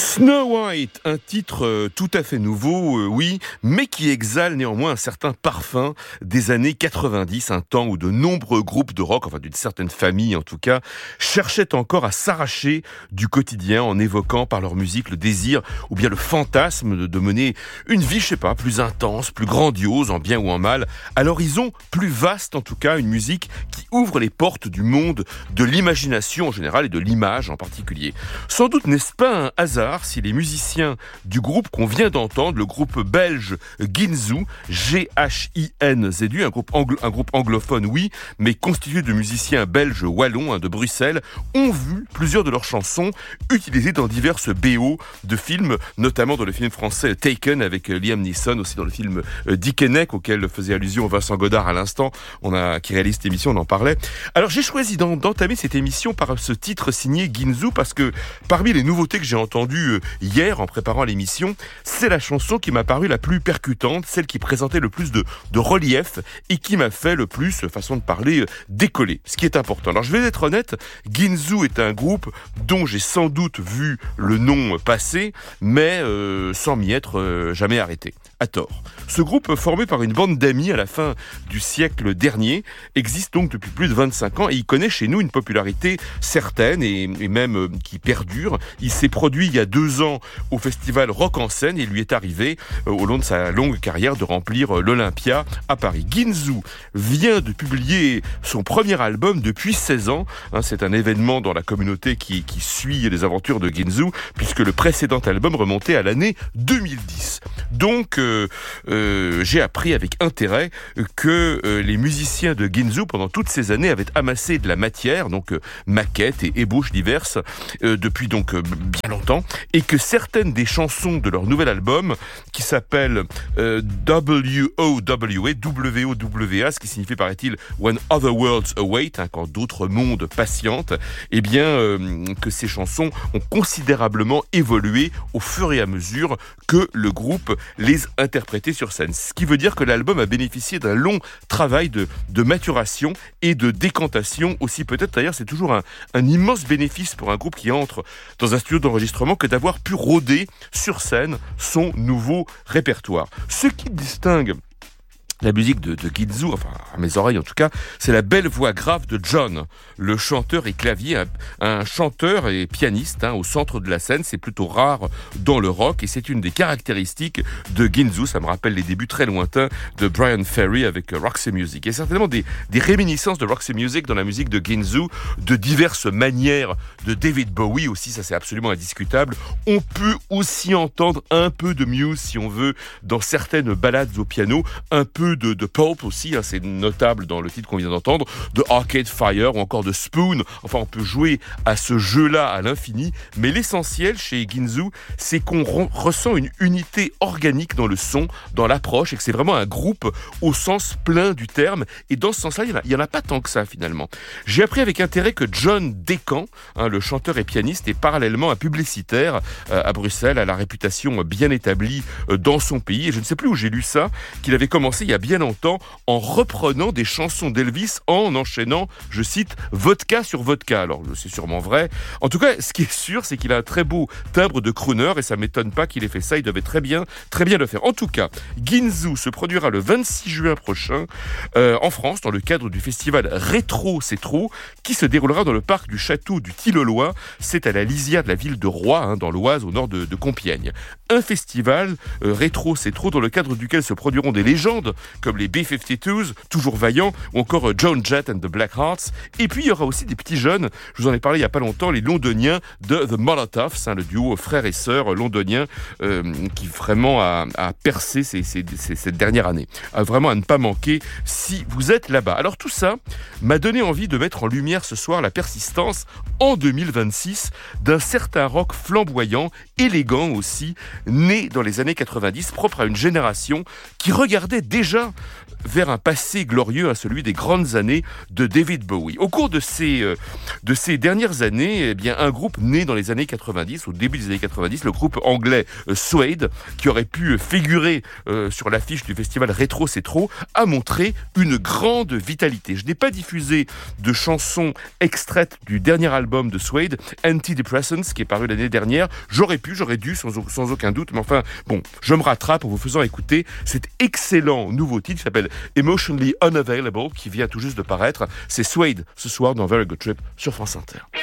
Snow White, un titre tout à fait nouveau, oui, mais qui exhale néanmoins un certain parfum des années 90, un temps où de nombreux groupes de rock, enfin d'une certaine famille en tout cas, cherchaient encore à s'arracher du quotidien en évoquant par leur musique le désir ou bien le fantasme de mener une vie, je sais pas, plus intense, plus grandiose, en bien ou en mal, à l'horizon plus vaste en tout cas, une musique qui ouvre les portes du monde de l'imagination en général et de l'image en particulier. Sans doute n'est-ce pas un hasard si les musiciens du groupe qu'on vient d'entendre, le groupe belge Ginzu, G-H-I-N-Z-U, un groupe anglophone, oui, mais constitué de musiciens belges wallons de Bruxelles, ont vu plusieurs de leurs chansons utilisées dans diverses BO de films, notamment dans le film français Taken avec Liam Neeson, aussi dans le film Dickeneck auquel faisait allusion Vincent Godard à l'instant, qui réalise cette émission, on en parlait. Alors j'ai choisi d'entamer cette émission par ce titre signé Ginzu parce que parmi les nouveautés que j'ai entendues hier en préparant l'émission, c'est la chanson qui m'a paru la plus percutante, celle qui présentait le plus de relief et qui m'a fait le plus, façon de parler, décoller, ce qui est important. Alors je vais être honnête, Ginzu est un groupe dont j'ai sans doute vu le nom passer, mais sans m'y être jamais arrêté. À tort. Ce groupe, formé par une bande d'amis à la fin du siècle dernier, existe donc depuis plus de 25 ans et il connaît chez nous une popularité certaine et même qui perdure. Il s'est produit il y a 2 ans au festival Rock en Seine et il lui est arrivé, au long de sa longue carrière, de remplir l'Olympia à Paris. Ginzu vient de publier son premier album depuis 16 ans. C'est un événement dans la communauté qui suit les aventures de Ginzu, puisque le précédent album remontait à l'année 2010. Donc, j'ai appris avec intérêt que les musiciens de Ginzu, pendant toutes ces années, avaient amassé de la matière, donc maquettes et ébauches diverses, depuis donc bien longtemps, et que certaines des chansons de leur nouvel album, qui s'appelle WOWA, ce qui signifie, paraît-il, When Other Worlds Await, quand d'autres mondes patientent, eh bien, que ces chansons ont considérablement évolué au fur et à mesure que le groupe les interprétait sur scène. Ce qui veut dire que l'album a bénéficié d'un long travail de maturation et de décantation aussi. Peut-être d'ailleurs c'est toujours un immense bénéfice pour un groupe qui entre dans un studio d'enregistrement que d'avoir pu rôder sur scène son nouveau répertoire. Ce qui distingue la musique de Ginzu, enfin à mes oreilles en tout cas, c'est la belle voix grave de John, le chanteur et clavier, un chanteur et pianiste au centre de la scène. C'est plutôt rare dans le rock et c'est une des caractéristiques de Ginzu. Ça me rappelle les débuts très lointains de Brian Ferry avec Roxy Music. Il y a certainement des réminiscences de Roxy Music dans la musique de Ginzu, de diverses manières, de David Bowie aussi, ça c'est absolument indiscutable. On peut aussi entendre un peu de Muse si on veut dans certaines ballades au piano, un peu de Pulp aussi, c'est notable dans le titre qu'on vient d'entendre, de Arcade Fire ou encore de Spoon. Enfin, on peut jouer à ce jeu-là à l'infini, mais l'essentiel chez Ginzu, c'est qu'on ressent une unité organique dans le son, dans l'approche, et que c'est vraiment un groupe au sens plein du terme. Et dans ce sens-là, il y en a pas tant que ça finalement. J'ai appris avec intérêt que John Deacon, le chanteur et pianiste, est parallèlement un publicitaire à Bruxelles, à la réputation bien établie dans son pays. Et je ne sais plus où j'ai lu ça, qu'il avait commencé il y a bien longtemps en reprenant des chansons d'Elvis en enchaînant, je cite, vodka sur vodka. Alors c'est sûrement vrai. En tout cas, ce qui est sûr, c'est qu'il a un très beau timbre de crooner et ça m'étonne pas qu'il ait fait ça. Il devait très bien le faire. En tout cas, Ginzu se produira le 26 juin prochain en France dans le cadre du festival Rétro C'est Trop qui se déroulera dans le parc du château du Tillolois. C'est à la lisière de la ville de Roye, dans l'Oise, au nord de Compiègne. Un festival Rétro C'est Trop dans le cadre duquel se produiront des légendes comme les B-52s, toujours vaillants, ou encore Joan Jett and the Blackhearts. Et puis il y aura aussi des petits jeunes, je vous en ai parlé il y a pas longtemps, les londoniens de The Molotovs, le duo frères et sœurs londonien qui vraiment a percé cette dernière année. Vraiment à ne pas manquer si vous êtes là-bas. Alors tout ça m'a donné envie de mettre en lumière ce soir la persistance en 2026 d'un certain rock flamboyant, élégant aussi, né dans les années 90, propre à une génération qui regardait déjà déjà vers un passé glorieux, celui des grandes années de David Bowie. Au cours de ces dernières années, eh bien, un groupe né dans les années 90, au début des années 90, le groupe anglais Suede, qui aurait pu figurer sur l'affiche du festival Rétro C'est Trop, a montré une grande vitalité. Je n'ai pas diffusé de chansons extraites du dernier album de Suede, Antidepressants, qui est paru l'année dernière. J'aurais dû, sans aucun doute, mais enfin, bon, je me rattrape en vous faisant écouter cet excellent nouveau titre qui s'appelle Emotionally Unavailable, qui vient tout juste de paraître. C'est Suede ce soir dans Very Good Trip sur France Inter.